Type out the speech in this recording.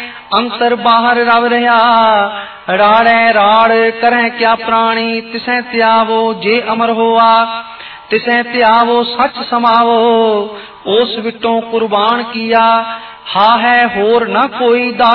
अंतर बाहर रव रहा। राड़े राड़ करें क्या प्राणी, तिसें त्यावो जे अमर होआ। तिसें त्यावो सच समावो, ओस विटों कुर्बान किया। हा है होर न कोई